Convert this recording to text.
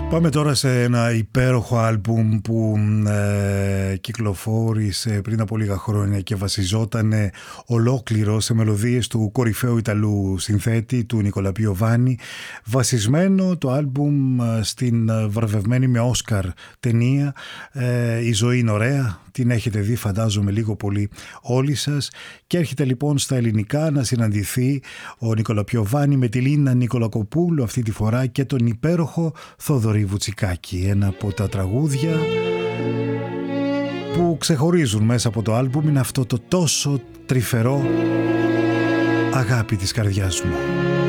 Πάμε τώρα σε ένα υπέροχο άλμπουμ που κυκλοφόρησε πριν από λίγα χρόνια και βασιζόταν ολόκληρο σε μελωδίες του κορυφαίου Ιταλού συνθέτη του Νικόλα Πιοβάνι, βασισμένο το άλμπουμ στην βραβευμένη με Όσκαρ ταινία «Η ζωή είναι ωραία». Την έχετε δει φαντάζομαι λίγο πολύ όλοι σας, και έρχεται λοιπόν στα ελληνικά να συναντηθεί ο Νικόλα Πιοβάνι με τη Λίνα Νικολακοπούλου αυτή τη φορά και τον υπέροχο Θοδωρή Βουτσικάκη. Ένα από τα τραγούδια που ξεχωρίζουν μέσα από το άλμπουμ είναι αυτό το τόσο τρυφερό «Αγάπη της καρδιάς μου».